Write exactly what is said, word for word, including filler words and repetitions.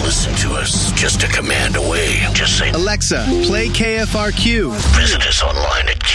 listen to us just a command away. Just say, Alexa, play K F R Q. visit us online at